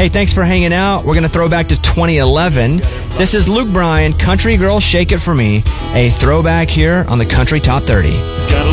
Hey, thanks for hanging out. We're going to throw back to 2011. This is Luke Bryan, Country Girl Shake It For Me, a throwback here on the Country Top 30.